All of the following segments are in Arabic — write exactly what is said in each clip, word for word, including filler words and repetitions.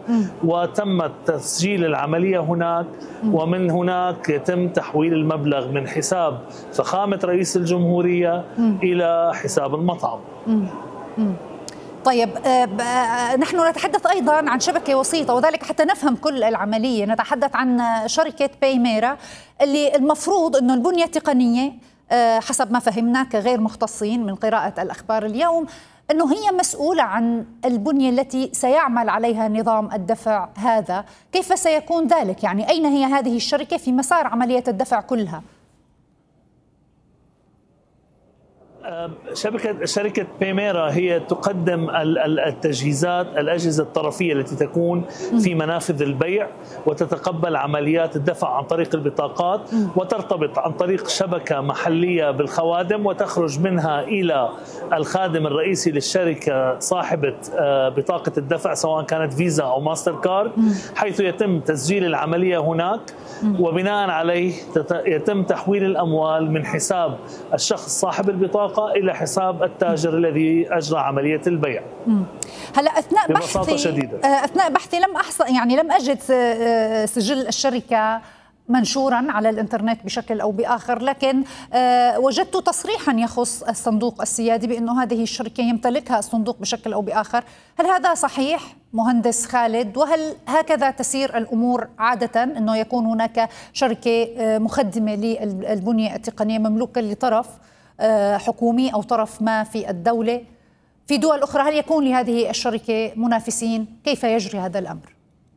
وتم تسجيل العملية هناك، ومن هناك يتم تحويل المبلغ من حساب فخامة رئيس الجمهورية إلى حساب المطعم. طيب، نحن نتحدث أيضا عن شبكة وسيطة، وذلك حتى نفهم كل العملية. نتحدث عن شركة بايميرا اللي المفروض أنه البنية التقنية حسب ما فهمنا كغير مختصين من قراءة الأخبار اليوم أنه هي مسؤولة عن البنية التي سيعمل عليها نظام الدفع هذا. كيف سيكون ذلك؟ يعني أين هي هذه الشركة في مسار عملية الدفع كلها؟ شبكة شركة بايميرا هي تقدم التجهيزات، الأجهزة الطرفية التي تكون في منافذ البيع، وتتقبل عمليات الدفع عن طريق البطاقات، وترتبط عن طريق شبكة محلية بالخوادم، وتخرج منها إلى الخادم الرئيسي للشركة صاحبة بطاقة الدفع سواء كانت فيزا أو ماستر كارد، حيث يتم تسجيل العملية هناك، وبناء عليه يتم تحويل الأموال من حساب الشخص صاحب البطاقة إلى حساب التاجر الذي أجرى عملية البيع. هلا أثناء بحثي شديدة. أثناء بحثي لم أحصل، يعني لم أجد سجل الشركة منشورا على الانترنت بشكل أو بآخر، لكن وجدت تصريحا يخص الصندوق السيادي بأنه هذه الشركة يمتلكها الصندوق بشكل أو بآخر. هل هذا صحيح مهندس خالد؟ وهل هكذا تسير الأمور عادة، أنه يكون هناك شركة مخدمة للبنية التقنية مملوكة لطرف حكومي أو طرف ما في الدولة؟ في دول أخرى هل يكون لهذه الشركة منافسين؟ كيف يجري هذا الأمر؟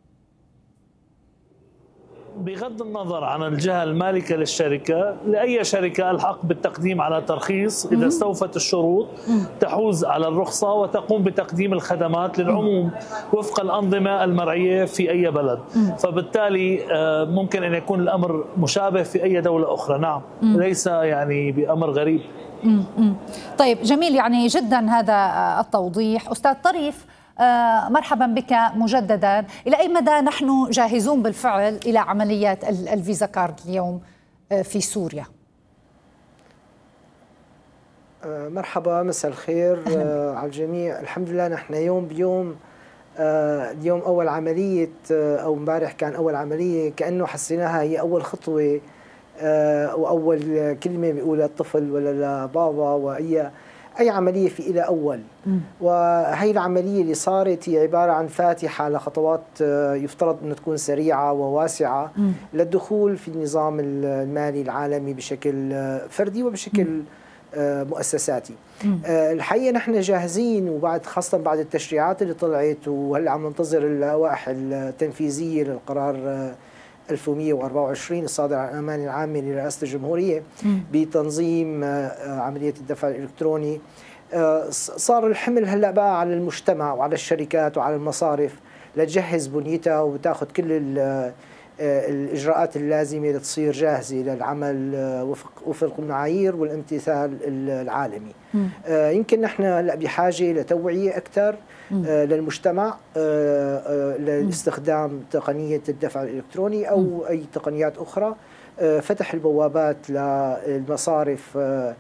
بغض النظر عن الجهة المالكة للشركة، لأي شركة الحق بالتقديم على ترخيص إذا استوفت الشروط، تحوز على الرخصة وتقوم بتقديم الخدمات للعموم وفق الأنظمة المرعية في أي بلد. فبالتالي ممكن أن يكون الأمر مشابه في أي دولة أخرى. نعم، ليس يعني بأمر غريب. طيب، جميل يعني جدا هذا التوضيح. أستاذ طريف، آه مرحبا بك مجددا. إلى أي مدى نحن جاهزون بالفعل إلى عمليات الفيزا كارد اليوم آه في سوريا؟ آه مرحبا، مساء الخير آه على الجميع. الحمد لله نحن يوم بيوم، آه اليوم أول عملية آه أو امبارح كان أول عملية، كأنه حسيناها هي أول خطوة آه وأول كلمة بيقولها الطفل ولا لبابا، وأي أي عملية في إلى أول. وهي العملية اللي صارت هي عبارة عن فاتحة لخطوات يفترض أن تكون سريعة وواسعة م. للدخول في النظام المالي العالمي بشكل فردي وبشكل م. مؤسساتي. م. الحقيقة نحن جاهزين، وبعد خاصة بعد التشريعات اللي طلعت، وهلا عم ننتظر اللوائح التنفيذية للقرار ألف ومئة وأربعة وعشرين الصادر عن الأمانة العامة لرئاسة الجمهورية بتنظيم عملية الدفع الإلكتروني. صار الحمل هلا بقى على المجتمع وعلى الشركات وعلى المصارف لتجهز بنيتها وتاخذ كل الإجراءات اللازمة لتصير جاهزة للعمل وفق وفق المعايير والامتثال العالمي. يمكن نحن هلا بحاجة لتوعية أكثر للمجتمع لاستخدام تقنية الدفع الإلكتروني أو أي تقنيات أخرى، فتح البوابات للمصارف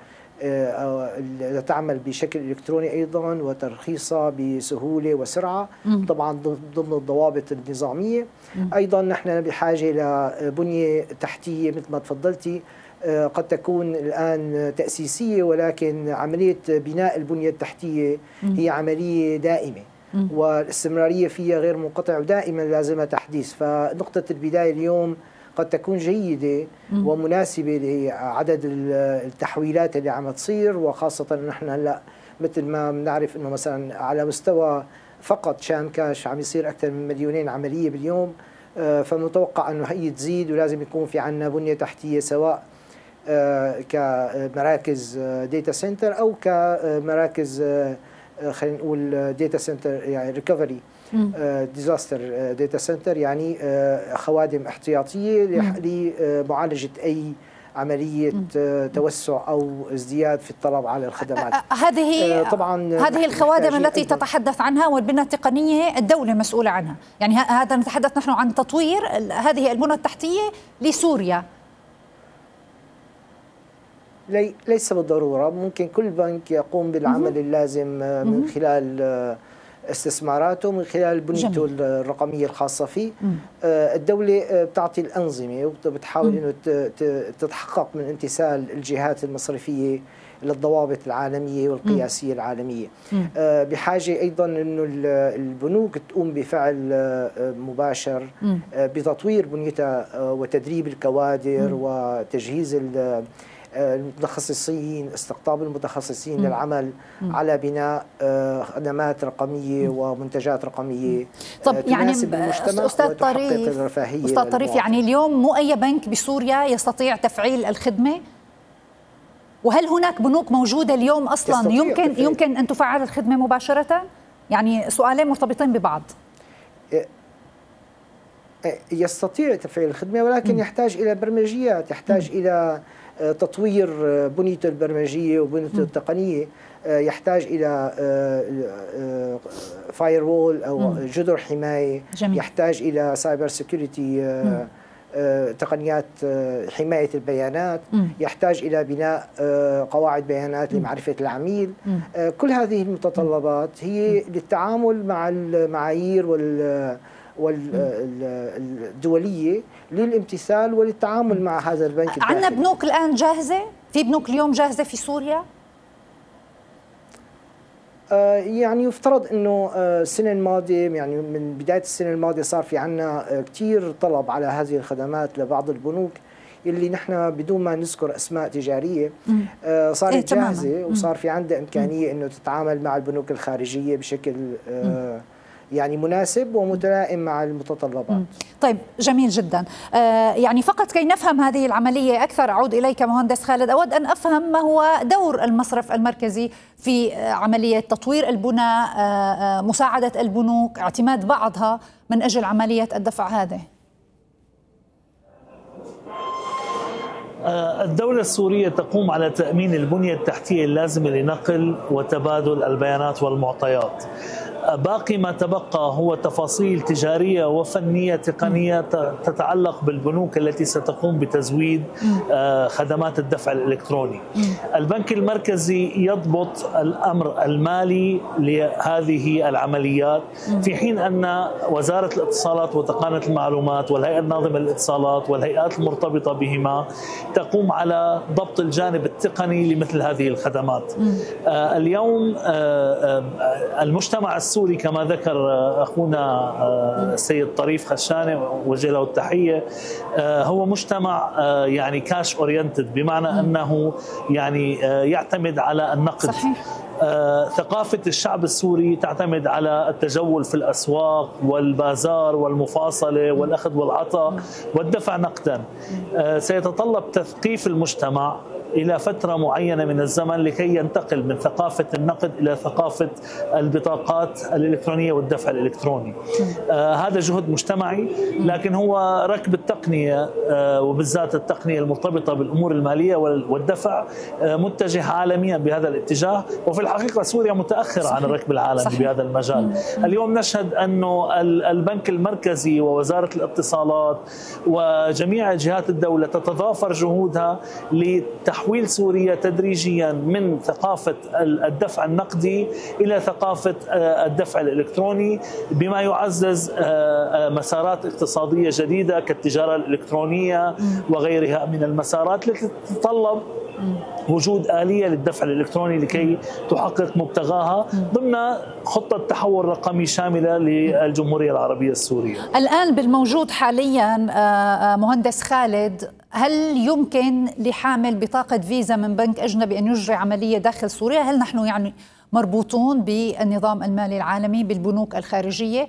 تعمل بشكل إلكتروني أيضا، وترخيصها بسهولة وسرعة طبعا ضمن الضوابط النظامية. أيضا نحن بحاجة لبنية تحتية مثل ما تفضلتي، قد تكون الآن تأسيسية، ولكن عملية بناء البنية التحتية هي عملية دائمة، والاستمرارية فيها غير منقطع، ودائما لازمها تحديث. فنقطة البداية اليوم قد تكون جيدة ومناسبة لعدد التحويلات اللي عم تصير، وخاصة نحن هلا مثل ما بنعرف انه مثلا على مستوى فقط شام كاش عم يصير اكثر من مليونين عملية باليوم. فمتوقع انه هي تزيد، ولازم يكون في عندنا بنية تحتية سواء كمراكز ديتا سنتر او كمراكز خلينا نقول ديتا سنتر يعني ريكفري ديزاستر ديتا سنتر، يعني خوادم احتياطيه لمعالجه اي عمليه توسع او ازدياد في الطلب على الخدمات. هذه طبعا هذه الخوادم التي تتحدث عنها والبنى التقنيه الدوله مسؤوله عنها، يعني هذا نتحدث نحن عن تطوير هذه البنى التحتيه لسوريا. ليس بالضرورة، ممكن كل بنك يقوم بالعمل اللازم من خلال استثماراته من خلال بنيته الرقمية الخاصة فيه. الدولة بتعطي الأنظمة وبتحاول أنه تتحقق من امتثال الجهات المصرفية للضوابط العالمية والقياسية العالمية. بحاجة أيضا أنه البنوك تقوم بفعل مباشر بتطوير بنيتها وتدريب الكوادر وتجهيز المتخصصين، استقطاب المتخصصين م. للعمل م. على بناء خدمات رقمية ومنتجات رقمية طب تناسب يعني المجتمع أستاذ طريف الرفاهية. أستاذ طريف، يعني اليوم مو أي بنك بسوريا يستطيع تفعيل الخدمة؟ وهل هناك بنوك موجودة اليوم أصلا يمكن تفعيل. يمكن أن تفعل الخدمة مباشرة؟ يعني سؤالين مرتبطين ببعض. يستطيع تفعيل الخدمة ولكن م. يحتاج إلى برمجيات، يحتاج م. إلى تطوير بنيته البرمجية وبنيته التقنية، يحتاج إلى فاير وول أو جدر حماية، جميل. يحتاج إلى سايبر سيكوريتي، تقنيات حماية البيانات، م. يحتاج إلى بناء قواعد بيانات لمعرفة العميل. م. كل هذه المتطلبات هي للتعامل مع المعايير وال والدولية للامتثال وللتعامل مع هذا البنك الداخلي. عندنا بنوك الآن جاهزة؟ في بنوك اليوم جاهزة في سوريا؟ آه يعني يفترض أنه آه السنة الماضية، يعني من بداية السنة الماضية صار في عنا آه كتير طلب على هذه الخدمات لبعض البنوك اللي نحن بدون ما نذكر أسماء تجارية آه صارت إيه جاهزة، وصار في عندها إمكانية أنه تتعامل مع البنوك الخارجية بشكل آه يعني مناسب ومتلائم مع المتطلبات. طيب جميل جدا. آه يعني فقط كي نفهم هذه العملية أكثر، أعود إليك مهندس خالد، أود أن أفهم ما هو دور المصرف المركزي في عملية تطوير البنى، آه مساعدة البنوك، اعتماد بعضها من أجل عملية الدفع هذه. الدولة السورية تقوم على تأمين البنية التحتية اللازمة لنقل وتبادل البيانات والمعطيات. باقي ما تبقى هو تفاصيل تجارية وفنية تقنية تتعلق بالبنوك التي ستقوم بتزويد خدمات الدفع الإلكتروني. البنك المركزي يضبط الأمر المالي لهذه العمليات، في حين أن وزارة الاتصالات وتقنية المعلومات والهيئة الناظمة للاتصالات والهيئات المرتبطة بهما تقوم على ضبط الجانب التقني لمثل هذه الخدمات. اليوم المجتمع السوري كما ذكر أخونا السيد طريف خشانة وجه له التحية، هو مجتمع يعني كاش اورينتد، بمعنى أنه يعني يعتمد على النقد. صحيح. ثقافة الشعب السوري تعتمد على التجول في الأسواق والبازار والمفاصلة والأخذ والعطاء والدفع نقدا. سيتطلب تثقيف المجتمع إلى فترة معينة من الزمن لكي ينتقل من ثقافة النقد إلى ثقافة البطاقات الإلكترونية والدفع الإلكتروني. آه هذا جهد مجتمعي، لكن هو ركب التقنية آه وبالذات التقنية المرتبطة بالأمور المالية والدفع آه متجه عالميا بهذا الاتجاه، وفي الحقيقة سوريا متأخرة عن الركب العالمي. صحيح. بهذا المجال. مم. اليوم نشهد أنه البنك المركزي ووزارة الاتصالات وجميع جهات الدولة تتضافر جهودها لتحويل تحويل سوريا تدريجيا من ثقافة الدفع النقدي إلى ثقافة الدفع الإلكتروني، بما يعزز مسارات اقتصادية جديدة كالتجارة الإلكترونية وغيرها من المسارات التي تتطلب وجود آلية للدفع الإلكتروني لكي تحقق مبتغاها ضمن خطة تحول رقمي شاملة للجمهورية العربية السورية. الآن بالموجود حاليا مهندس خالد، هل يمكن لحامل بطاقة فيزا من بنك أجنبي أن يجري عملية داخل سوريا؟ هل نحن يعني مربوطون بالنظام المالي العالمي بالبنوك الخارجية؟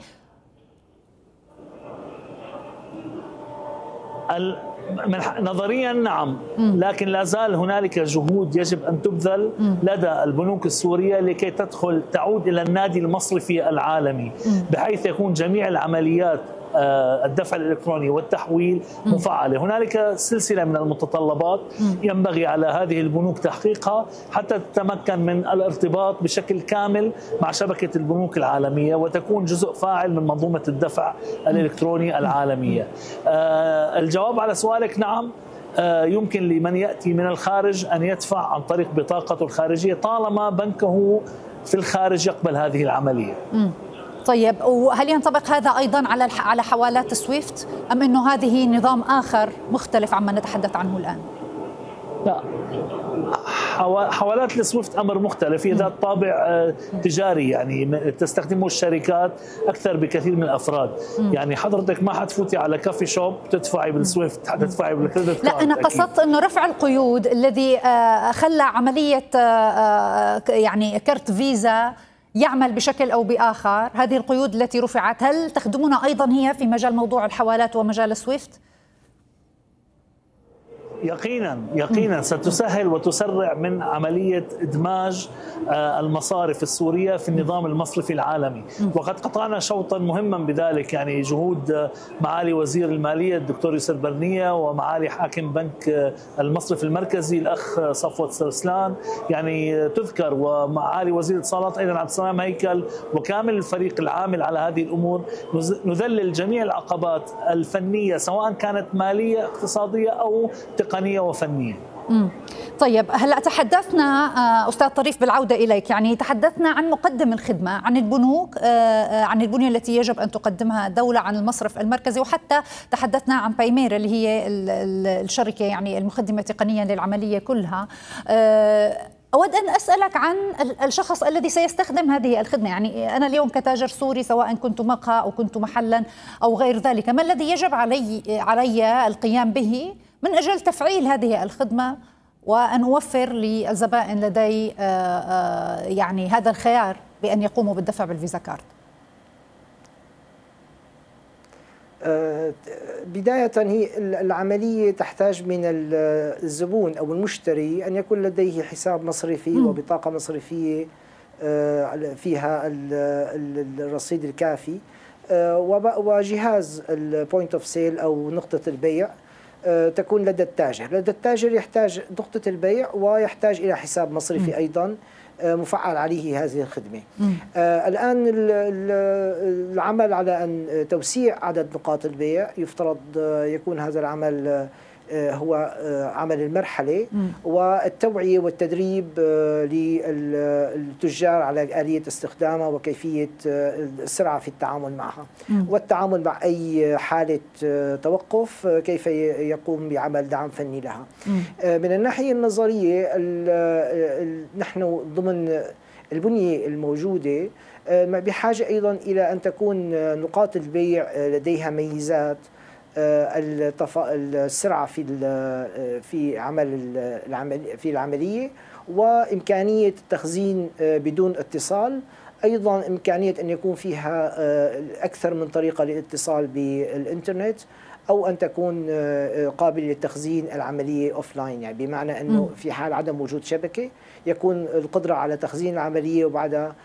من نظريا نعم، لكن لا زال هنالك جهود يجب أن تبذل لدى البنوك السورية لكي تدخل تعود إلى النادي المصرفي العالمي، بحيث يكون جميع العمليات الدفع الإلكتروني والتحويل مفعلة. هنالك سلسلة من المتطلبات ينبغي على هذه البنوك تحقيقها حتى تتمكن من الارتباط بشكل كامل مع شبكة البنوك العالمية وتكون جزء فاعل من منظومة الدفع الإلكتروني العالمية. الجواب على سؤالك نعم، يمكن لمن يأتي من الخارج أن يدفع عن طريق بطاقته الخارجية طالما بنكه في الخارج يقبل هذه العملية. طيب، وهل ينطبق هذا أيضا على على حوالات سويفت أم أنه هذه نظام آخر مختلف عما نتحدث عنه الآن؟ لا، حوالات السويفت امر مختلف، ذات طابع تجاري، يعني تستخدمه الشركات اكثر بكثير من الافراد. يعني حضرتك ما حتفوتي على كافي شوب تدفعي بالسويفت، حتدفعي بالكريدت. لا، انا قصدت انه رفع القيود الذي خلى عمليه يعني كرت فيزا يعمل بشكل او باخر، هذه القيود التي رفعت هل تخدمنا ايضا هي في مجال موضوع الحوالات ومجال سويفت؟ يقينا يقينا ستسهل وتسرع من عملية إدماج المصارف السورية في النظام المصرفي العالمي، وقد قطعنا شوطا مهما بذلك. يعني جهود معالي وزير المالية الدكتور يوسف برنية ومعالي حاكم بنك المصرف المركزي الأخ صفوت سرسلان يعني تذكر، ومعالي وزير الاتصالات أيضا عبد السلام هيكل وكامل الفريق العامل على هذه الأمور. نذلل جميع العقبات الفنية سواء كانت مالية اقتصادية أو تقنية وفنية. مم. طيب، هلا تحدثنا أستاذ طريف بالعودة إليك، يعني تحدثنا عن مقدم الخدمة، عن البنوك، عن البنية التي يجب أن تقدمها الدولة، عن المصرف المركزي، وحتى تحدثنا عن بايميرا اللي هي الشركة يعني المقدمة تقنيا للعملية كلها. أود أن أسألك عن الشخص الذي سيستخدم هذه الخدمة، يعني أنا اليوم كتاجر سوري سواء كنت مقهى أو كنت محلا أو غير ذلك، ما الذي يجب علي علي القيام به من أجل تفعيل هذه الخدمة وأن أوفر للزبائن لدي يعني هذا الخيار بأن يقوموا بالدفع بالفيزا كارد؟ بداية هي العملية تحتاج من الزبون أو المشتري أن يكون لديه حساب مصرفي وبطاقة مصرفية فيها الرصيد الكافي وجهاز البوينت اوف سيل أو نقطة البيع تكون لدى التاجر. لدى التاجر يحتاج نقطة البيع ويحتاج إلى حساب مصرفي أيضا مفعل عليه هذه الخدمة. آه الآن العمل على أن توسيع عدد نقاط البيع يفترض يكون هذا العمل هو عمل المرحلة، والتوعية والتدريب للتجار على آلية استخدامها وكيفية السرعة في التعامل معها، والتعامل مع أي حالة توقف كيف يقوم بعمل دعم فني لها. من الناحية النظرية نحن ضمن البنية الموجودة بحاجة أيضا إلى أن تكون نقاط البيع لديها ميزات السرعة في في عمل في العملية، وإمكانية التخزين بدون اتصال، أيضا إمكانية أن يكون فيها أكثر من طريقة للاتصال بالإنترنت، أو أن تكون قابلة للتخزين العملية أوفلاين، يعني بمعنى أنه في حال عدم وجود شبكة يكون القدرة على تخزين العملية وبعدها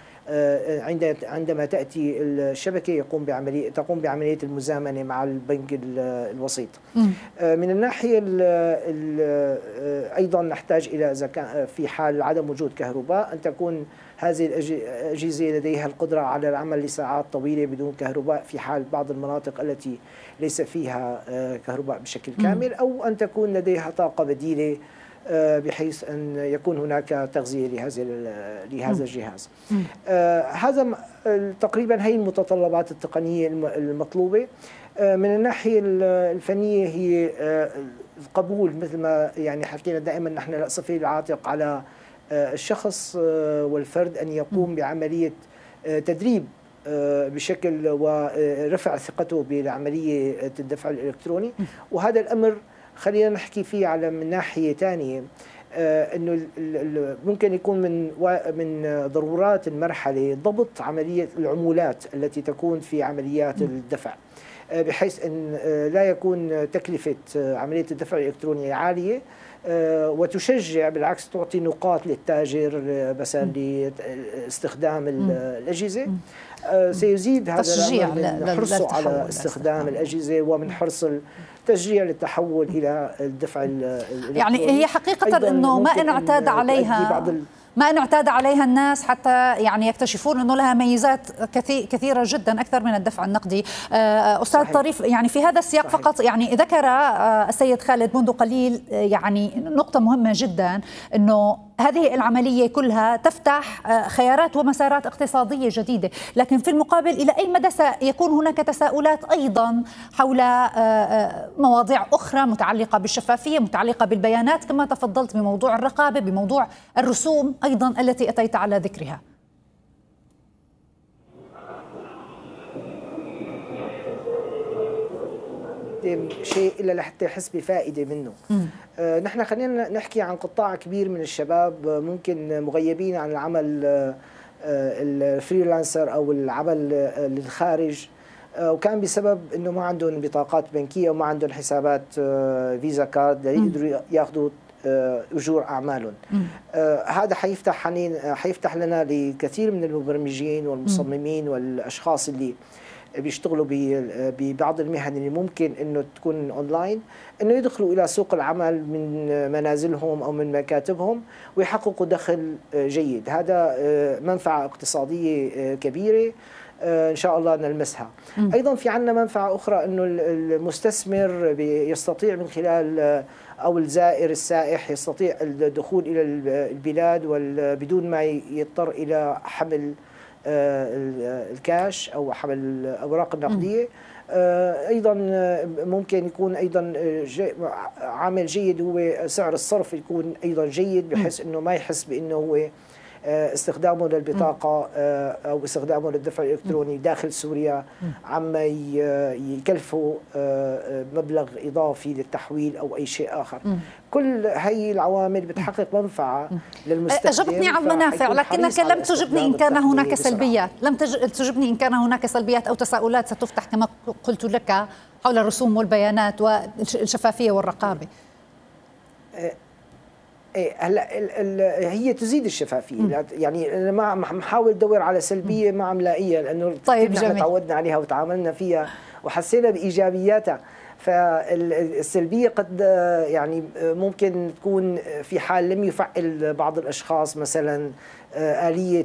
عندما تأتي الشبكة يقوم بعملية تقوم بعملية المزامنة مع البنك الوسيط. من الناحية ال ال أيضا نحتاج إلى إذا كان في حال عدم وجود كهرباء أن تكون هذه الأجهزة لديها القدرة على العمل لساعات طويلة بدون كهرباء في حال بعض المناطق التي ليس فيها كهرباء بشكل كامل، أو أن تكون لديها طاقة بديلة بحيث أن يكون هناك تغذية لهذا لهذا الجهاز. آه هذا تقريبا هي المتطلبات التقنية المطلوبة. آه من الناحية الفنية هي آه القبول، مثل ما يعني حكينا دائما نحن صفي العاتق على آه الشخص آه والفرد أن يقوم بعملية آه تدريب آه بشكل ورفع ثقته بعملية الدفع الإلكتروني، وهذا الأمر خلينا نحكي فيه على من ناحية ثانية، آه انه ممكن يكون من من ضرورات المرحلة ضبط عملية العمولات التي تكون في عمليات الدفع، آه بحيث ان آه لا يكون تكلفة آه عملية الدفع الإلكترونية عالية، آه وتشجع بالعكس تعطي نقاط للتاجر آه مثلا لاستخدام الأجهزة. آه سيزيد هذا الأمر من حرصه على استخدام الأجهزة ومن حرص تشجيع للتحول إلى الدفع الإلكتروني. يعني هي حقيقة أنه ما إن اعتاد عليها ما إن اعتاد عليها الناس حتى يعني يكتشفون أنه لها ميزات كثيرة جدا أكثر من الدفع النقدي. أستاذ صحيح. طريف، يعني في هذا السياق صحيح. فقط يعني ذكر السيد خالد منذ قليل يعني نقطة مهمة جدا، أنه هذه العملية كلها تفتح خيارات ومسارات اقتصادية جديدة، لكن في المقابل إلى أي مدى سيكون هناك تساؤلات أيضا حول مواضيع أخرى متعلقة بالشفافية، متعلقة بالبيانات، كما تفضلت بموضوع الرقابة، بموضوع الرسوم أيضا التي أتيت على ذكرها. شيء إلا لحتى يحس بفائدة منه. آه نحن خلينا نحكي عن قطاع كبير من الشباب ممكن مغيبين عن العمل آه الفريلانسر أو العمل آه للخارج، آه وكان بسبب أنه ما عندهم بطاقات بنكية وما عندهم حسابات آه فيزا كارد ليقدروا ياخذوا آه أجور أعمالهم. آه هذا حيفتح حنين حيفتح لنا لكثير من المبرمجين والمصممين والأشخاص اللي بيشتغلوا ببعض المهن اللي ممكن انه تكون اونلاين، انه يدخلوا الى سوق العمل من منازلهم او من مكاتبهم ويحققوا دخل جيد. هذا منفعه اقتصاديه كبيره ان شاء الله نلمسها. ايضا في عندنا منفعه اخرى، انه المستثمر يستطيع من خلال او الزائر السائح يستطيع الدخول الى البلاد بدون ما يضطر الى حمل الكاش او حمل الاوراق النقديه. ايضا ممكن يكون ايضا عامل جيد هو سعر الصرف يكون ايضا جيد، بحيث انه ما يحس بانه هو استخدامه للبطاقه او استخدامه للدفع الالكتروني داخل سوريا عما يكلفه مبلغ اضافي للتحويل او اي شيء اخر. كل هي العوامل بتحقق منفعه للمستخدم. أجبتني عن المنافع، لكنك لم تجبني إن كان هناك سلبيات، لم تجبني إن كان هناك سلبيات أو تساؤلات ستفتح كما قلت لك حول الرسوم والبيانات والشفافية والرقابة. ايه هلا هي تزيد الشفافيه. م. يعني انا ما محاول ادور على سلبيه ما عم لاقيها، لانه طيب نحن تعودنا عليها وتعاملنا فيها وحسينا بايجابياتها. فالسلبيه قد يعني ممكن تكون في حال لم يفعل بعض الاشخاص مثلا آلية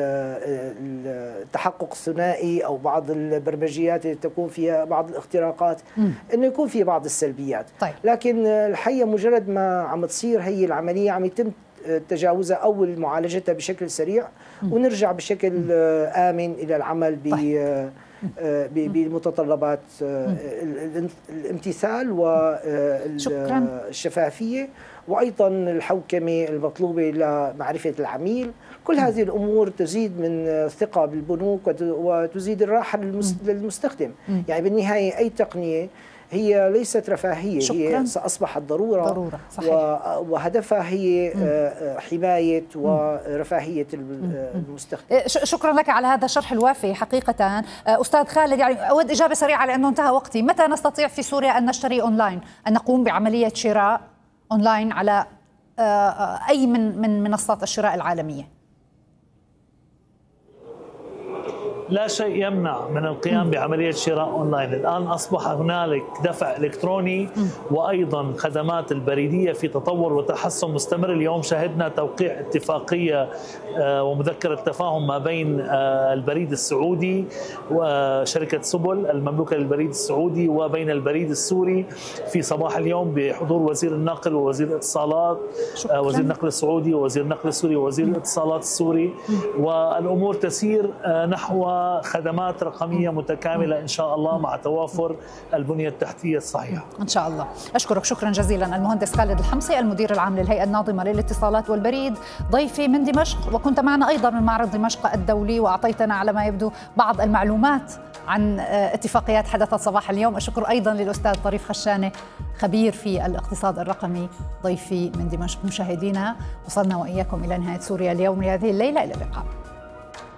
التحقق الثنائي أو بعض البرمجيات اللي تكون فيها بعض الاختراقات، م. إنه يكون في بعض السلبيات. طيب. لكن الحقيقة مجرد ما عم تصير هي العملية عم يتم تجاوزها أو معالجتها بشكل سريع، م. ونرجع بشكل م. آمن إلى العمل ب طيب. بمتطلبات الامتثال والشفافية وأيضا الحوكمة المطلوبة لمعرفة العميل. كل هذه الأمور تزيد من الثقة بالبنوك وتزيد الراحة للمستخدم. يعني بالنهاية أي تقنية هي ليست رفاهية، شكراً. هي أصبحت ضرورة, ضرورة. صحيح. وهدفها هي م. حماية ورفاهية المستخدم. شكرا لك على هذا الشرح الوافي حقيقة. أستاذ خالد، يعني أود إجابة سريعة لأنه انتهى وقتي. متى نستطيع في سوريا أن نشتري أونلاين، أن نقوم بعملية شراء أونلاين على أي من من منصات الشراء العالمية؟ لا شيء يمنع من القيام بعملية شراء أونلاين. الآن أصبح هنالك دفع إلكتروني وأيضا خدمات البريدية في تطور وتحسن مستمر. اليوم شهدنا توقيع اتفاقية ومذكرة تفاهم ما بين البريد السعودي وشركة سبل المملوكة للبريد السعودي وبين البريد السوري في صباح اليوم بحضور وزير النقل ووزير الاتصالات، وزير النقل السعودي ووزير النقل السوري ووزير الاتصالات السوري، والأمور تسير نحو خدمات رقمية متكاملة إن شاء الله مع توافر البنية التحتية الصحيحة إن شاء الله. أشكرك شكرا جزيلا المهندس خالد الحمصي المدير العام للهيئة الناظمة للاتصالات والبريد، ضيفي من دمشق، وكنت معنا أيضا من معرض دمشق الدولي وأعطيتنا على ما يبدو بعض المعلومات عن اتفاقيات حدثت صباح اليوم. أشكر أيضا للأستاذ طريف خشانة خبير في الاقتصاد الرقمي، ضيفي من دمشق. مشاهدينا، وصلنا وإياكم إلى نهاية سوريا اليوم لهذه الليلة. إلى اللقاء.